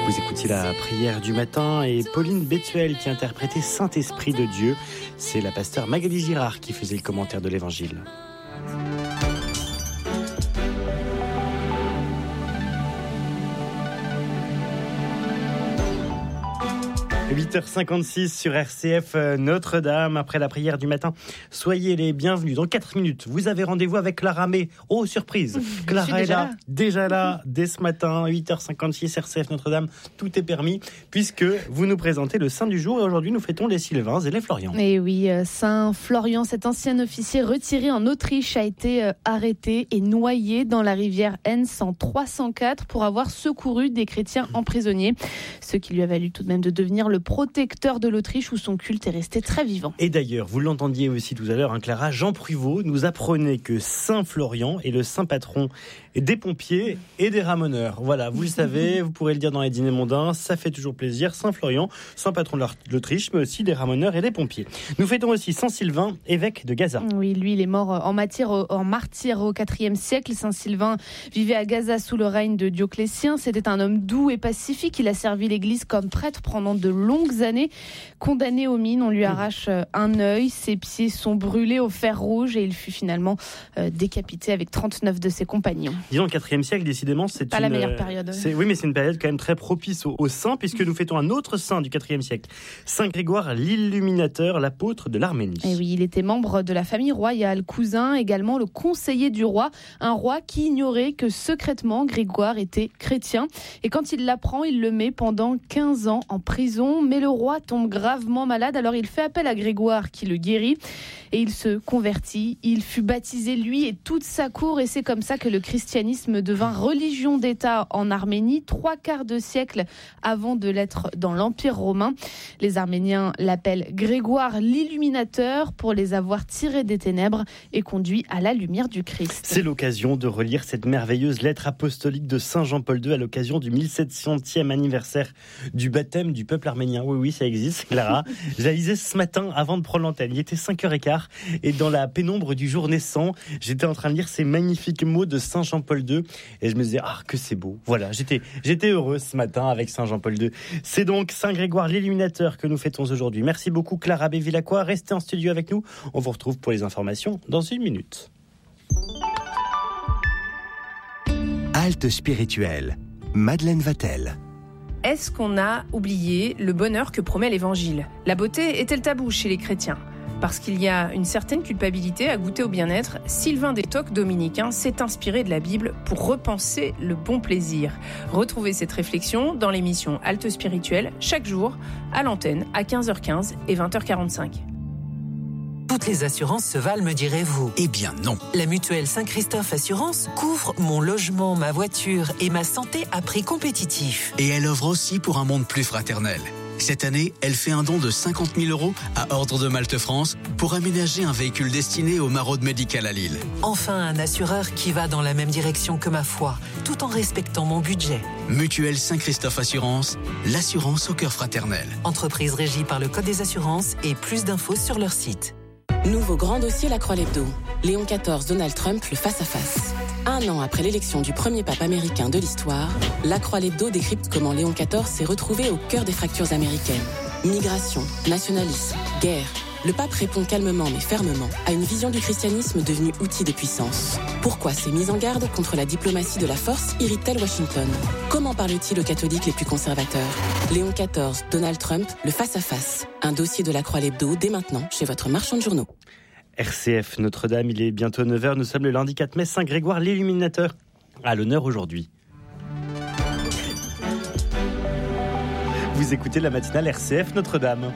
Vous écoutiez la prière du matin et Pauline Bethuel qui interprétait Saint-Esprit de Dieu. C'est la pasteur Magali Girard qui faisait le commentaire de l'Évangile. 8h56 sur RCF Notre-Dame, après la prière du matin. Soyez les bienvenus. Dans 4 minutes, vous avez rendez-vous avec Clara May. Oh, surprise, Clara est là, déjà là, dès ce matin, 8h56, RCF Notre-Dame. Tout est permis, puisque vous nous présentez le saint du jour. Et aujourd'hui, nous fêtons les Sylvains et les Florians. Et oui, Saint Florian, cet ancien officier retiré en Autriche, a été arrêté et noyé dans la rivière Enns en 304 pour avoir secouru des chrétiens emprisonnés. Ce qui lui a valu tout de même de devenir le protecteur de l'Autriche où son culte est resté très vivant. Et d'ailleurs, vous l'entendiez aussi tout à l'heure, Clara, Jean Pruvot nous apprenait que Saint Florian est le saint patron des pompiers et des ramoneurs. Voilà, vous le savez, vous pourrez le dire dans les dîners mondains, ça fait toujours plaisir. Saint Florian, saint patron de l'Autriche, mais aussi des ramoneurs et des pompiers. Nous fêtons aussi Saint Sylvain, évêque de Gaza. Oui, lui, il est mort en martyr au IVe siècle. Saint Sylvain vivait à Gaza sous le règne de Dioclétien. C'était un homme doux et pacifique. Il a servi l'Église comme prêtre pendant de longues années. Condamné aux mines, on lui arrache un œil. Ses pieds sont brûlés au fer rouge et il fut finalement décapité avec 39 de ses compagnons. Disons, le IVe siècle, décidément, c'est pas la meilleure période. Oui, mais c'est une période quand même très propice aux saints, puisque nous fêtons un autre saint du IVe siècle, Saint Grégoire l'Illuminateur, l'apôtre de l'Arménie. Et oui, il était membre de la famille royale, cousin également le conseiller du roi, un roi qui ignorait que secrètement Grégoire était chrétien. Et quand il l'apprend, il le met pendant 15 ans en prison. Mais le roi tombe gravement malade, alors il fait appel à Grégoire qui le guérit. Et il se convertit. Il fut baptisé, lui et toute sa cour. Et c'est comme ça que le christianisme devint religion d'État en Arménie, 3/4 de siècle avant de l'être dans l'Empire romain. Les Arméniens l'appellent Grégoire l'Illuminateur pour les avoir tirés des ténèbres et conduits à la lumière du Christ. C'est l'occasion de relire cette merveilleuse lettre apostolique de Saint Jean-Paul II à l'occasion du 1700e anniversaire du baptême du peuple arménien. Oui, ça existe, Clara. Je la lisais ce matin avant de prendre l'antenne. Il était 5h15 et dans la pénombre du jour naissant, j'étais en train de lire ces magnifiques mots de Saint Jean-Paul II et je me disais, que c'est beau. Voilà, j'étais heureux ce matin avec Saint Jean-Paul II. C'est donc Saint Grégoire l'Illuminateur que nous fêtons aujourd'hui. Merci beaucoup Clara Bévilacqua. Restez en studio avec nous. On vous retrouve pour les informations dans 1 minute. Halte spirituelle. Madeleine Vatel. Est-ce qu'on a oublié le bonheur que promet l'Évangile ? La beauté est-elle tabou chez les chrétiens ? Parce qu'il y a une certaine culpabilité à goûter au bien-être, Sylvain Détoc, dominicain, s'est inspiré de la Bible pour repenser le bon plaisir. Retrouvez cette réflexion dans l'émission Halte spirituelle, chaque jour, à l'antenne, à 15h15 et 20h45. Toutes les assurances se valent, me direz-vous. Eh bien non. La mutuelle Saint-Christophe Assurance couvre mon logement, ma voiture et ma santé à prix compétitif. Et elle offre aussi pour un monde plus fraternel. Cette année, elle fait un don de 50 000 € à Ordre de Malte France pour aménager un véhicule destiné au maraude médical à Lille. Enfin, un assureur qui va dans la même direction que ma foi, tout en respectant mon budget. Mutuelle Saint-Christophe Assurance, l'assurance au cœur fraternel. Entreprise régie par le Code des assurances et plus d'infos sur leur site. Nouveau grand dossier La Croix-l'Hebdo. Léon XIV, Donald Trump, le face-à-face. 1 an après l'élection du premier pape américain de l'histoire, La Croix-l'Hebdo décrypte comment Léon XIV s'est retrouvé au cœur des fractures américaines. Migration, nationalisme, guerre. Le pape répond calmement mais fermement à une vision du christianisme devenue outil de puissance. Pourquoi ces mises en garde contre la diplomatie de la force irritent-elles Washington ? Comment parle-t-il aux catholiques les plus conservateurs ? Léon XIV, Donald Trump, le face-à-face. Un dossier de La Croix-l'Hebdo dès maintenant chez votre marchand de journaux. RCF Notre-Dame, il est bientôt 9h. Nous sommes le lundi 4 mai. Saint Grégoire l'Illuminateur à l'honneur aujourd'hui. Vous écoutez la matinale RCF Notre-Dame.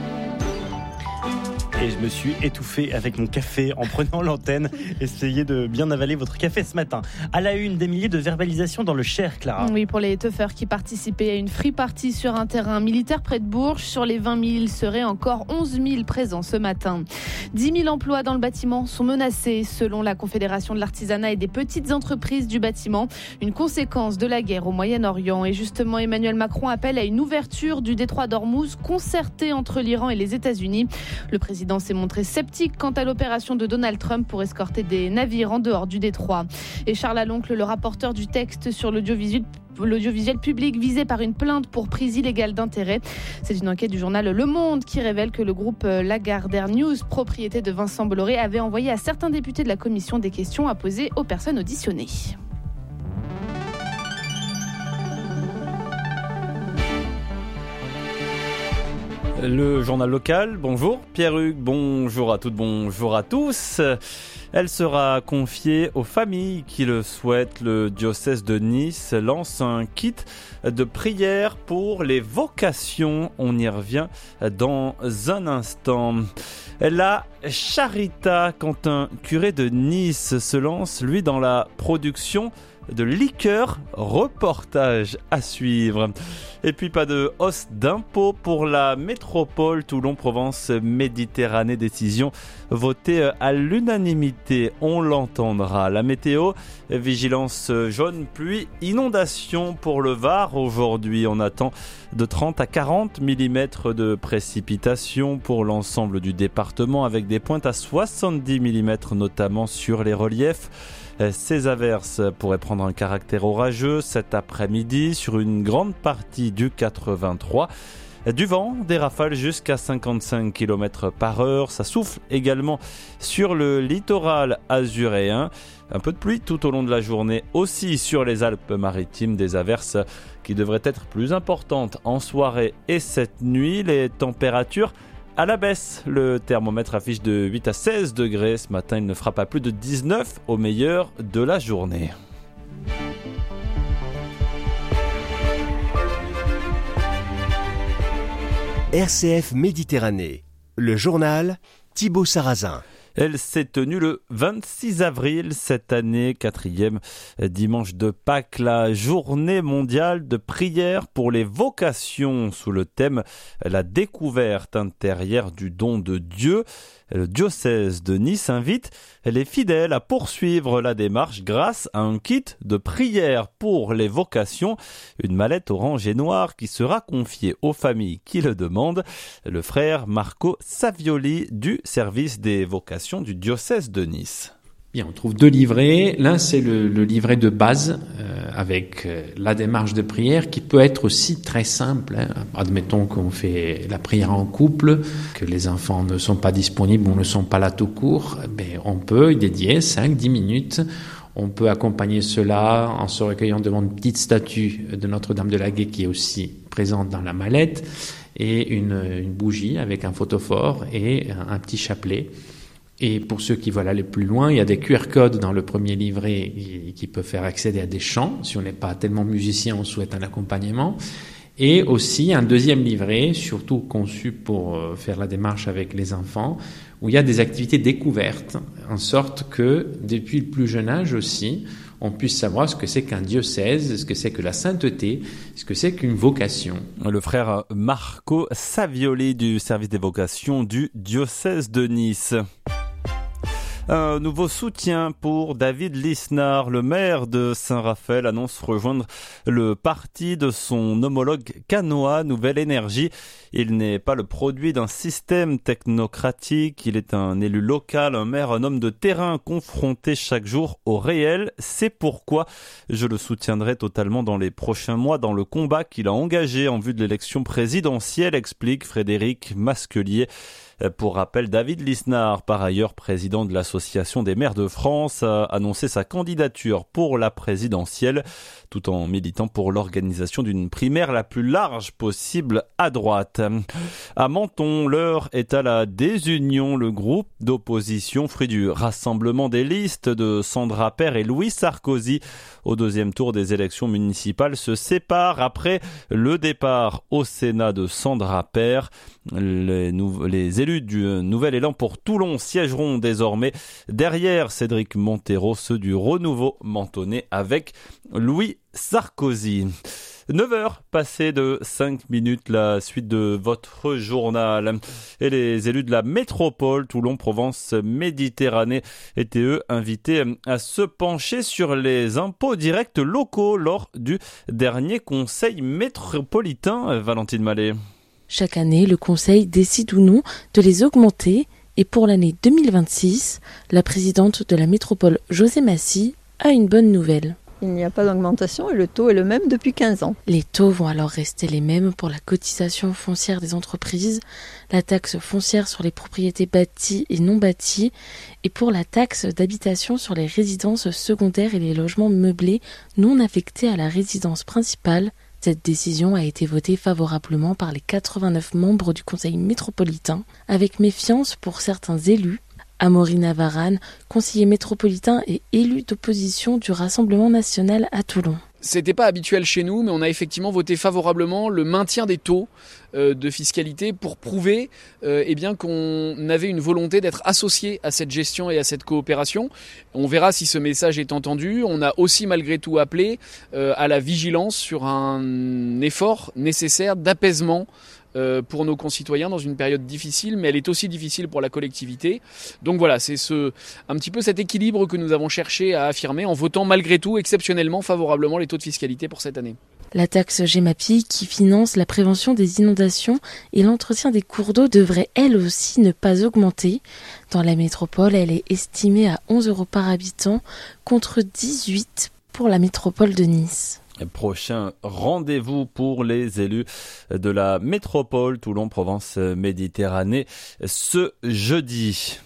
Et je me suis étouffé avec mon café en prenant l'antenne. Essayez de bien avaler votre café ce matin. À la une, des milliers de verbalisations dans le Cher, Clara. Oui, pour les teufeurs qui participaient à une free party sur un terrain militaire près de Bourges. Sur les 20 000, il serait encore 11 000 présents ce matin. 10 000 emplois dans le bâtiment sont menacés, selon la Confédération de l'artisanat et des petites entreprises du bâtiment. Une conséquence de la guerre au Moyen-Orient. Et justement, Emmanuel Macron appelle à une ouverture du détroit d'Ormuz concertée entre l'Iran et les États-Unis. Le président s'est montré sceptique quant à l'opération de Donald Trump pour escorter des navires en dehors du détroit. Et Charles Aloncle, le rapporteur du texte sur l'audiovisuel l'audiovisuel public visé par une plainte pour prise illégale d'intérêt. C'est une enquête du journal Le Monde qui révèle que le groupe Lagardère News, propriété de Vincent Bolloré, avait envoyé à certains députés de la commission des questions à poser aux personnes auditionnées. Le journal local, bonjour Pierre-Hugues, bonjour à toutes, bonjour à tous. Elle sera confiée aux familles qui le souhaitent. Le diocèse de Nice lance un kit de prière pour les vocations. On y revient dans un instant. La Charita, quand un curé de Nice se lance, lui, dans la production de liqueurs, reportage à suivre. Et puis pas de hausse d'impôts pour la métropole Toulon-Provence-Méditerranée. Décision votée à l'unanimité, on l'entendra. La météo, vigilance jaune, pluie, inondation pour le Var. Aujourd'hui, on attend de 30 à 40 mm de précipitations pour l'ensemble du département, avec des pointes à 70 mm notamment sur les reliefs. Ces averses pourraient prendre un caractère orageux cet après-midi sur une grande partie du 83. Du vent, des rafales jusqu'à 55 km/h. Ça souffle également sur le littoral azuréen. Un peu de pluie tout au long de la journée aussi sur les Alpes-Maritimes. Des averses qui devraient être plus importantes en soirée et cette nuit. Les températures à la baisse, le thermomètre affiche de 8 à 16 degrés. Ce matin, il ne fera pas plus de 19 au meilleur de la journée. RCF Méditerranée, le journal Thibaut Sarrazin. Elle s'est tenue le 26 avril cette année, 4e dimanche de Pâques, la journée mondiale de prière pour les vocations sous le thème « La découverte intérieure du don de Dieu ». Le diocèse de Nice invite les fidèles à poursuivre la démarche grâce à un kit de prière pour les vocations, une mallette orange et noire qui sera confiée aux familles qui le demandent. Le frère Marco Savioli du service des vocations du diocèse de Nice. Bien, on trouve deux livrets. L'un, c'est le livret de base avec la démarche de prière qui peut être aussi très simple. Admettons qu'on fait la prière en couple, que les enfants ne sont pas disponibles ou ne sont pas là tout court. On peut y dédier 5-10 minutes. On peut accompagner cela en se recueillant devant une petite statue de Notre-Dame de la Gaie qui est aussi présente dans la mallette et une bougie avec un photophore et un petit chapelet. Et pour ceux qui veulent aller plus loin, il y a des QR codes dans le premier livret qui peuvent faire accéder à des chants. Si on n'est pas tellement musicien, on souhaite un accompagnement. Et aussi un deuxième livret, surtout conçu pour faire la démarche avec les enfants, où il y a des activités découvertes, en sorte que, depuis le plus jeune âge aussi, on puisse savoir ce que c'est qu'un diocèse, ce que c'est que la sainteté, ce que c'est qu'une vocation. Le frère Marco Savioli du service des vocations du diocèse de Nice. Un nouveau soutien pour David Lisnard. Le maire de Saint-Raphaël annonce rejoindre le parti de son homologue canois Nouvelle Énergie. Il n'est pas le produit d'un système technocratique. Il est un élu local, un maire, un homme de terrain confronté chaque jour au réel. C'est pourquoi je le soutiendrai totalement dans les prochains mois dans le combat qu'il a engagé en vue de l'élection présidentielle, explique Frédéric Masquelier. Pour rappel, David Lisnard, par ailleurs président de l'Association des maires de France, a annoncé sa candidature pour la présidentielle, tout en militant pour l'organisation d'une primaire la plus large possible à droite. À Menton, l'heure est à la désunion. Le groupe d'opposition, fruit du rassemblement des listes de Sandra Peire et Louis Sarkozy au deuxième tour des élections municipales, se sépare après le départ au Sénat de Sandra Peire. Les élus du Nouvel Élan pour Toulon siégeront désormais derrière Cédric Montero, ceux du Renouveau Mentonnais avec Louis Sarkozy. 9h passées de 5 minutes, la suite de votre journal. Et les élus de la métropole Toulon-Provence-Méditerranée étaient eux invités à se pencher sur les impôts directs locaux lors du dernier conseil métropolitain. Valentine Mallet. Chaque année, le Conseil décide ou non de les augmenter et pour l'année 2026, la présidente de la métropole, José Massy, a une bonne nouvelle. Il n'y a pas d'augmentation et le taux est le même depuis 15 ans. Les taux vont alors rester les mêmes pour la cotisation foncière des entreprises, la taxe foncière sur les propriétés bâties et non bâties et pour la taxe d'habitation sur les résidences secondaires et les logements meublés non affectés à la résidence principale. Cette décision a été votée favorablement par les 89 membres du Conseil métropolitain, avec méfiance pour certains élus. Amaury Navarane, conseiller métropolitain et élu d'opposition du Rassemblement national à Toulon. C'était pas habituel chez nous, mais on a effectivement voté favorablement le maintien des taux de fiscalité pour prouver qu'on avait une volonté d'être associé à cette gestion et à cette coopération. On verra si ce message est entendu. On a aussi malgré tout appelé à la vigilance sur un effort nécessaire d'apaisement pour nos concitoyens dans une période difficile, mais elle est aussi difficile pour la collectivité. Donc voilà, c'est un petit peu cet équilibre que nous avons cherché à affirmer en votant malgré tout exceptionnellement favorablement les taux de fiscalité pour cette année. La taxe Gemapi, qui finance la prévention des inondations et l'entretien des cours d'eau, devrait elle aussi ne pas augmenter. Dans la métropole, elle est estimée à 11 € par habitant contre 18 pour la métropole de Nice. Prochain rendez-vous pour les élus de la métropole Toulon-Provence-Méditerranée ce jeudi.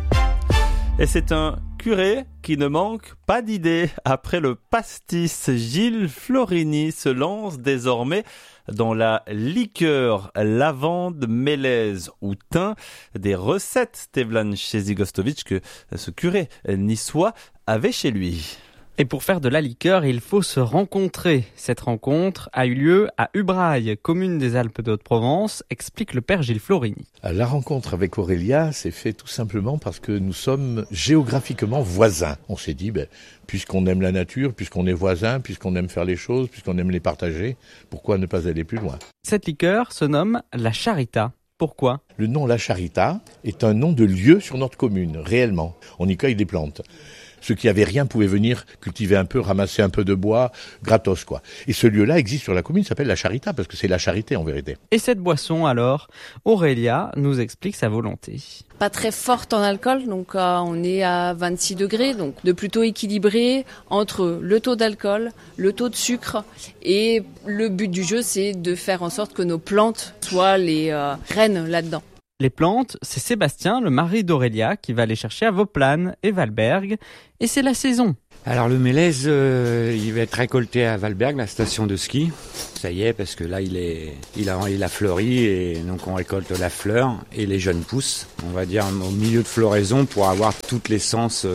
Et c'est un curé qui ne manque pas d'idées. Après le pastis, Gilles Florini se lance désormais dans la liqueur, lavande, mélèze ou thym, des recettes Stevlan Chezi-Gostovic que ce curé niçois avait chez lui. Et pour faire de la liqueur, il faut se rencontrer. Cette rencontre a eu lieu à Ubrail, commune des Alpes de Haute-Provence, explique le père Gilles Florini. La rencontre avec Aurélia s'est faite tout simplement parce que nous sommes géographiquement voisins. On s'est dit, puisqu'on aime la nature, puisqu'on est voisins, puisqu'on aime faire les choses, puisqu'on aime les partager, pourquoi ne pas aller plus loin ? Cette liqueur se nomme la Charita. Pourquoi ? Le nom La Charita est un nom de lieu sur notre commune, réellement. On y cueille des plantes. Ceux qui n'avaient rien pouvaient venir cultiver un peu, ramasser un peu de bois, gratos quoi. Et ce lieu-là existe sur la commune, s'appelle la Charita, parce que c'est la charité en vérité. Et cette boisson alors, Aurélia nous explique sa volonté. Pas très forte en alcool, donc on est à 26 degrés, donc de plutôt équilibré entre le taux d'alcool, le taux de sucre, et le but du jeu c'est de faire en sorte que nos plantes soient les reines là-dedans. Les plantes, c'est Sébastien, le mari d'Aurélia, qui va les chercher à Vauplane et Valberg. Et c'est la saison. Alors le mélèze, il va être récolté à Valberg, la station de ski. Ça y est, parce que là, il a fleuri et donc on récolte la fleur et les jeunes pousses. On va dire au milieu de floraison pour avoir toute l'essence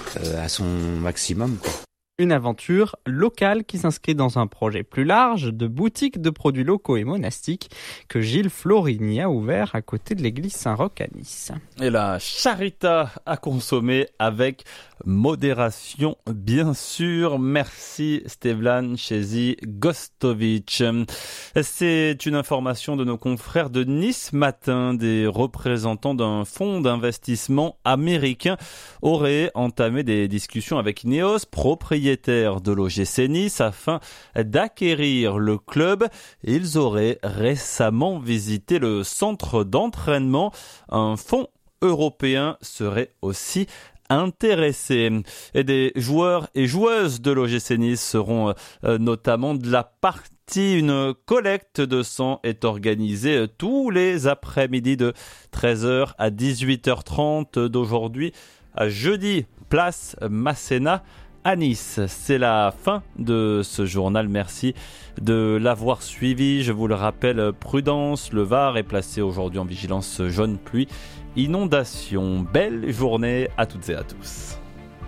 à son maximum, quoi. Une aventure locale qui s'inscrit dans un projet plus large de boutique de produits locaux et monastiques que Gilles Florini a ouvert à côté de l'église Saint-Roch à Nice. Et la charita à consommer avec modération, bien sûr. Merci Stevlan Chezi-Gostovic. C'est une information de nos confrères de Nice Matin. Des représentants d'un fonds d'investissement américain auraient entamé des discussions avec Neos, propriétaire de l'OGC Nice, afin d'acquérir le club. Ils auraient récemment visité le centre d'entraînement. Un fonds européen serait aussi intéressé. Et des joueurs et joueuses de l'OGC Nice seront notamment de la partie. Une collecte de sang est organisée tous les après-midi de 13h à 18h30 d'aujourd'hui à jeudi, place Masséna à Nice. C'est la fin de ce journal. Merci de l'avoir suivi. Je vous le rappelle, prudence, le Var est placé aujourd'hui en vigilance jaune pluie, inondation. Belle journée à toutes et à tous.